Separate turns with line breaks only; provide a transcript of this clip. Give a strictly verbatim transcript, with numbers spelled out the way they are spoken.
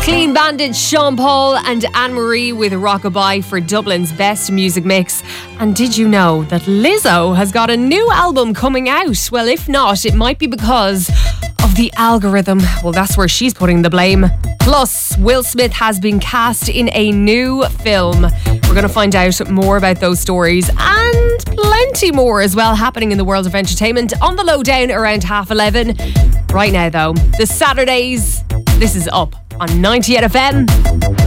Clean Bandit, Sean Paul and Anne-Marie with Rockabye for Dublin's best music mix. And did you know that Lizzo has got a new album coming out? Well, if not, it might be because of the algorithm. Well, that's where she's putting the blame. Plus, Will Smith has been cast in a new film. We're going to find out more about those stories and plenty more as well happening in the world of entertainment on the lowdown around half eleven. Right now, though, the Saturdays, this is Up on ninety-eight F M.